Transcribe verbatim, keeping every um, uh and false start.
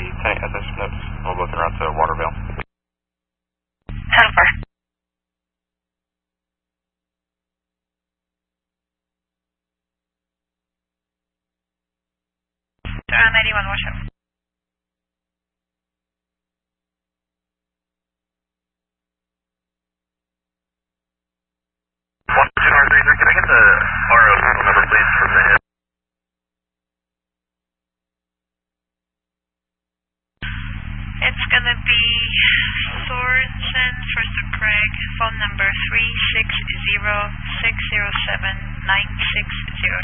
ten eight S S notes. We'll both route to Waterville. ten four. Toronto ninety-one, watch out. one two R three three, can I get the R O number please from the hit? It's gonna be Sorensen First of Craig, phone number three six zero six zero seven nine six zero.